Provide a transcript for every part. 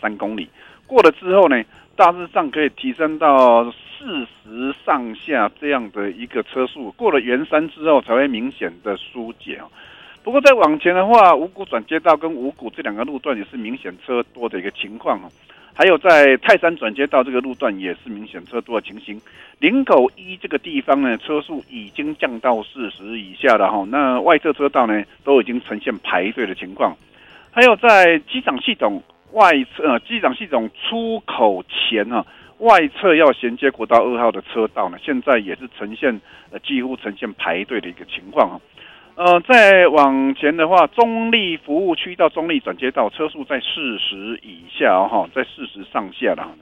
3公里。过了之后呢，大致上可以提升到40上下这样的一个车速。过了圆山之后，才会明显的疏解哦。不过再往前的话，五股转接道跟五股这2个路段也是明显车多的一个情况哦。还有在泰山转接道这个路段也是明显车多的情形。林口一这个地方呢，车速已经降到40以下了哈。那外侧车道呢，都已经呈现排队的情况。还有在机场系统机场系统出口前哈，外侧要衔接国道2号的车道呢，现在也是呈现几乎呈现排队的一个情况哈。再往前的话，中立服务区到中立转接道车速在40以下哈，在40上下了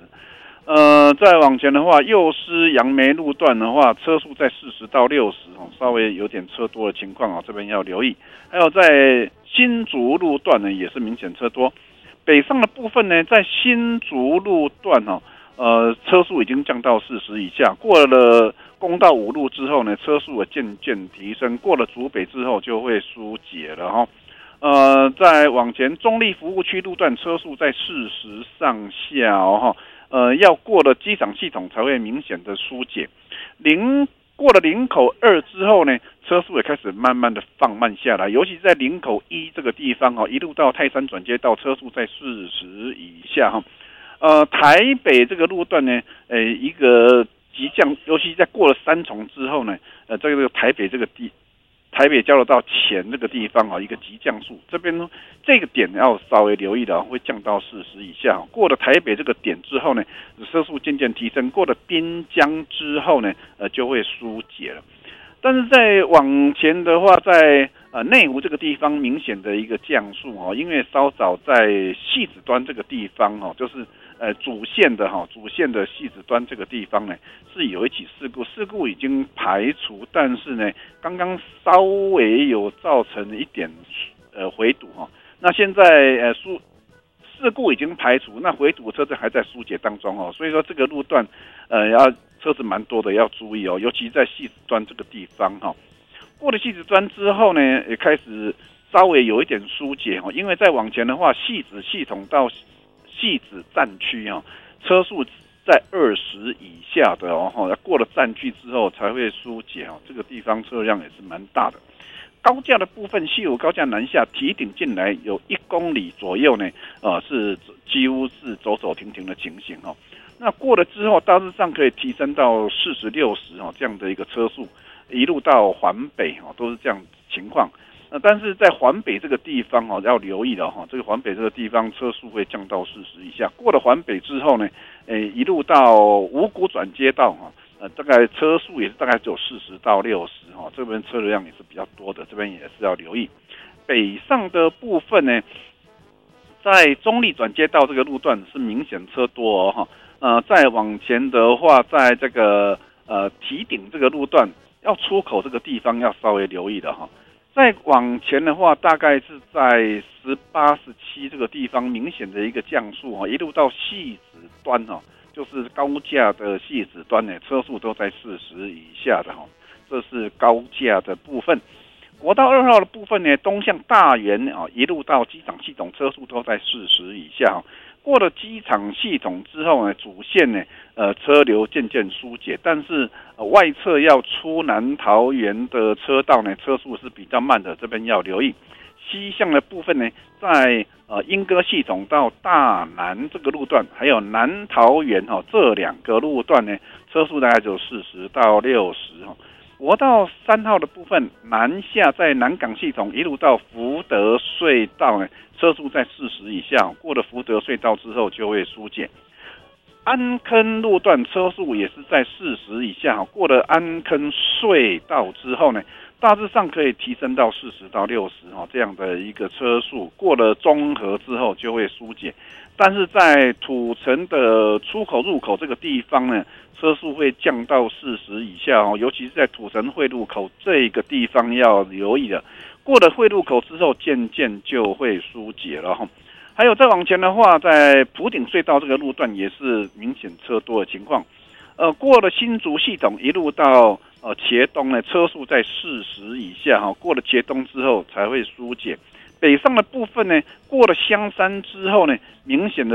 ，40。再往前的话，幼师杨梅路段的话，车速在40到60哦，稍微有点车多的情况哦，这边要留意。还有在新竹路段呢，也是明显车多。北上的部分呢，在新竹路段哦，车速已经降到40以下，过了公道5路之后呢，车速也渐渐提升，过了竹北之后就会疏解了哈。再往前，中立服务区路段车速在40上下哦，要过了机场系统才会明显的疏解。过了林口2之后呢，车速也开始慢慢的放慢下来，尤其在林口1这个地方哦，一路到泰山转接道，车速在40以下哈。台北这个路段呢，一个急降，尤其在过了3重之后呢，这个台北交流道前这个地方啊，一个急降速，这边这个点要稍微留意的，会降到40以下。过了台北这个点之后呢，车速渐渐提升，过了滨江之后呢，就会疏解了。但是在往前的话，在内湖这个地方明显的一个降速哦，因为稍早在汐止端这个地方哦，就是主线的汐止端这个地方呢，是有一起事故已经排除，但是呢，刚刚稍微有造成一点回堵哈。那现在事故已经排除，那回堵车子还在疏解当中哦，所以说这个路段要车子蛮多的，要注意哦，尤其在汐止端这个地方哈。过了汐止端之后呢，也开始稍微有一点疏解哦，因为再往前的话，汐止系统到汐止站区哦，车速在20以下的哦，过了站区之后才会疏解哦，这个地方车辆也是蛮大的。高架的部分，西武高架南下提顶进来有1公里左右呢，是几乎是走走停停的情形哦。那过了之后，大致上可以提升到40、60哦这样的一个车速，一路到环北哦都是这样情况。但是在环北这个地方哦要留意的哈，这个环北这个地方车速会降到40以下。过了环北之后呢，一路到五股转接道哈。大概车速也是大概只有40到60哈，这边车流量也是比较多的，这边也是要留意。北上的部分呢，在中立转接道这个路段是明显车多哦哈，再往前的话，在这个提顶这个路段要出口这个地方要稍微留意的哈。再往前的话，大概是在18、17这个地方明显的一个降速哈，一路到汐止端哈。就是高架的汐止端呢，车速都在40以下的哈，这是高架的部分。国道2号的部分呢，东向大园啊，一路到机场系统，车速都在40以下。过了机场系统之后呢，主线呢，车流渐渐疏解，但是外侧要出南桃园的车道呢，车速是比较慢的，这边要留意。西向的部分呢，在莺歌系统到大南这个路段，还有南桃园这2个路段呢，车速大概就40到60哦。国道3号的部分，南下在南港系统一路到福德隧道呢，车速在40以下，过了福德隧道之后就会疏解。安坑路段车速也是在40以下，过了安坑隧道之后呢，大致上可以提升到40到60这样的一个车速，过了中和之后就会疏解。但是在土城的出口入口这个地方呢，车速会降到40以下哦，尤其是在土城汇入口这个地方要留意的。过了汇入口之后，渐渐就会疏解了哈。还有再往前的话，在埔顶隧道这个路段也是明显车多的情况。过了新竹系统一路到茄东呢，车速在40以下哈，过了茄东之后才会疏解。北上的部分呢，过了香山之后呢，明显的